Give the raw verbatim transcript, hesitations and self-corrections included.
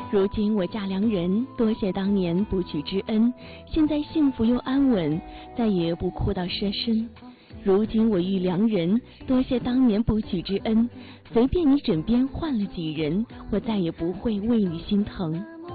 如今我嫁良人，多谢当年不娶之恩，现在幸福又安稳，再也不哭到奢身。如今我遇良人，多谢当年不娶之恩，随便你枕边换了几人，我再也不会为你心疼。